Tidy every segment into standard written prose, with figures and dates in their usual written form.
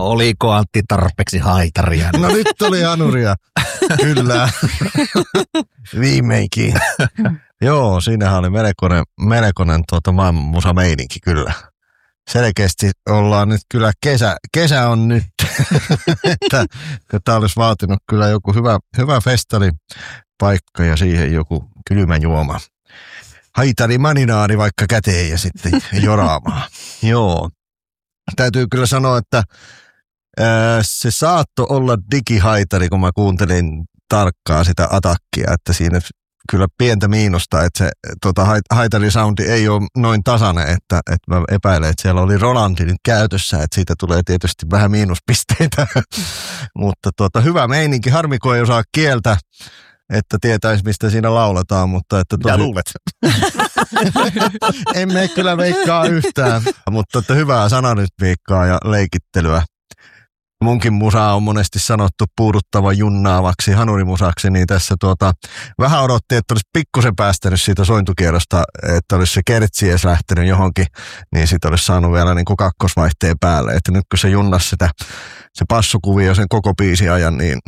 Oliko Antti tarpeeksi haitaria? No nyt tuli hanuria. Kyllä. Viimeinkin. Joo, siinähän oli melkoinen maailmanmusa meininki kyllä. Selkeästi ollaan nyt kyllä, kesä on nyt, että tämä olisi vaatinut kyllä joku hyvä festaripaikka ja siihen joku kylmä juoma. Haitari maninaari vaikka käteen ja sitten joraamaan. Joo, täytyy kyllä sanoa, että se saattoi olla digihaitari, kun mä kuuntelin tarkkaan sitä atakkia, että siinä kyllä pientä miinusta, että se haitarisoundi ei ole noin tasainen, että mä epäilen, että siellä oli Rolandin käytössä, että siitä tulee tietysti vähän miinuspisteitä, mutta hyvä meininki, harmi kun ei osaa kieltä, että tietäisi mistä siinä lauletaan, mutta että mitä luulet? Emme kyllä veikkaa yhtään, mutta että hyvää sananrytmiikkaa ja leikittelyä. Munkin musa on monesti sanottu puuduttava junnaavaksi hanurimusaksi, niin tässä vähän odotti, että olisi pikkusen päästänyt siitä sointukierrosta, että olisi se kertsi edes lähtenyt johonkin, niin siitä olisi saanut vielä niin kuin kakkosvaihteen päälle. Että nyt kun se junnasi se passukuvio sen koko biisin ajan, niin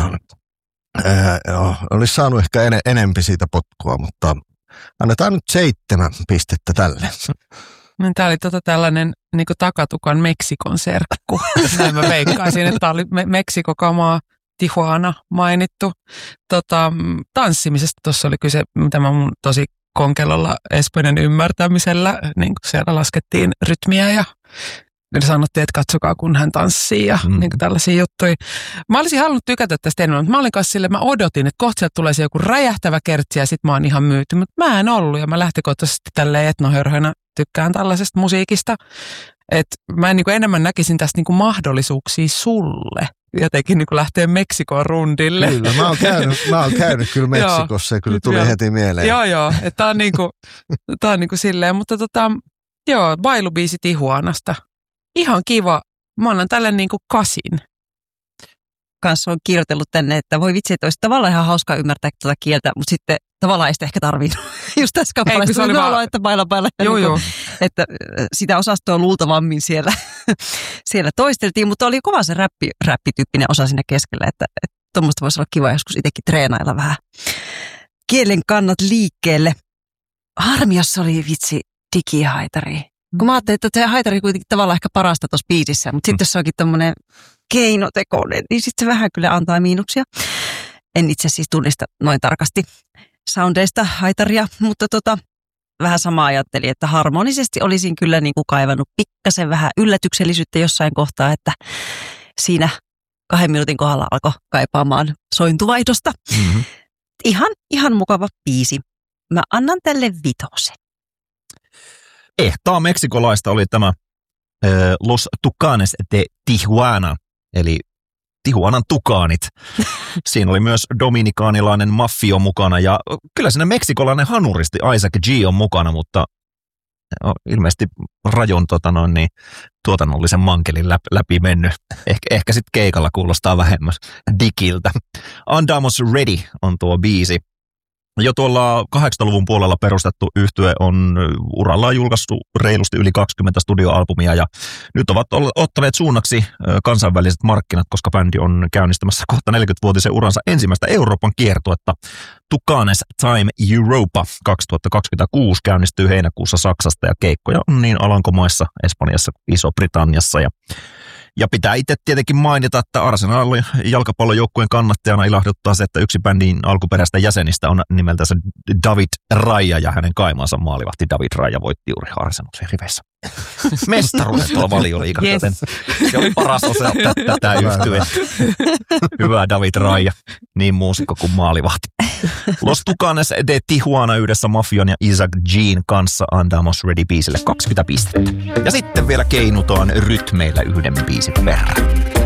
olisi saanut ehkä enempi siitä potkua, mutta annetaan nyt 7 pistettä tälle. Tämä oli tällainen niin takatukan Meksikon serkku. Näin mä veikkaisin, että tämä oli Meksikokamaa, Tijuana mainittu. Tanssimisesta tuossa oli kyse, mitä mä mun tosi konkelolla espanjan ymmärtämisellä, niin kuin siellä laskettiin rytmiä ja sanottiin, että katsokaa kun hän tanssii ja niin kuin tällaisia juttuja. Mä olisin halunnut tykätä tästä enemmän, mutta mä olin kanssa silleen, mä odotin, että kohta sieltä tulee se joku räjähtävä kertsi ja sit mä oon ihan myyty, mutta mä en ollut ja mä lähtökohtaisesti tälleen etnohörhönä tykkään tällaisesta musiikista, että mä niin kuin enemmän näkisin tästä niin kuin mahdollisuuksia sulle jotenkin niin kuin lähteä Meksikon rundille. Kyllä, mä oon käynyt kyllä Meksikossa ja kyllä tuli heti mieleen. Joo, että tää on niinku silleen, mutta bailubiisi Tijuanasta. Ihan kiva. Mä annan tälle niinku 8. Kanssa on kirjoitellut tänne, että voi vitsi, että olisi tavallaan ihan hauskaa ymmärtää tuota kieltä, mutta sitten tavallaan ei sitä ehkä tarvinnut. Just tässä kappaleessa oli vaan että baila. Joo. Että sitä osastoa luultavammin siellä toisteltiin, mutta oli kova se räppityyppinen osa siinä keskellä, että tuommoista voisi olla kiva joskus itsekin treenailla vähän kielen kannat liikkeelle. Harmi, jos se oli vitsi digihaitari. Kun mä ajattelin, että se haitari kuitenkin tavallaan ehkä parasta tuossa biisissä, mutta sitten jos se onkin tommoinen keinotekoinen, niin sitten se vähän kyllä antaa miinuksia. En itse siis tunnista noin tarkasti soundeista haitaria, mutta vähän sama ajattelin, että harmonisesti olisin kyllä niin kuin kaivannut pikkasen vähän yllätyksellisyyttä jossain kohtaa, että siinä 2 minuutin kohdalla alkoi kaipaamaan sointuvaihdosta. Mm-hmm. Ihan mukava biisi. Mä annan tälle 5. Ehtaa meksikolaista oli tämä Los Tucanes de Tijuana, eli Tijuanan tukaanit. Siinä oli myös dominikaanilainen maffio mukana ja kyllä siinä meksikolainen hanuristi Isaac G on mukana, mutta ilmeisesti rajon tuotannollisen mankelin läpi mennyt. Ehkä sitten keikalla kuulostaa vähemmän digiltä. Andamos Ready on tuo biisi. Jo tuolla 80-luvun puolella perustettu yhtye on urallaan julkaistu reilusti yli 20 studioalbumia ja nyt ovat ottaneet suunnaksi kansainväliset markkinat, koska bändi on käynnistämässä kohta 40-vuotisen uransa ensimmäistä Euroopan kiertuetta. Tucanes Time Europa 2026 käynnistyy heinäkuussa Saksasta ja keikkoja on niin Alankomaissa, Espanjassa kuin Iso-Britanniassa ja pitää itse tietenkin mainita, että Arsenalin jalkapallojoukkueen kannattajana ilahduttaa se, että yksi bändin alkuperäistä jäsenistä on nimeltänsä David Raya ja hänen kaimaansa maalivahti David Raya voitti juuri Arsenalin riveissä. Mestaruudet tuolla Valioliigassa. Yes. Se oli paras osa tätä yhtyä. Hyvä David Raya, niin muusikko kuin maalivahti. Los Tucanes de Tijuana yhdessä Mafian ja Isaac G:n kanssa Andamos Ready biisille 20 pistettä. Ja sitten vielä keinutaan rytmeillä 1 biisin verran.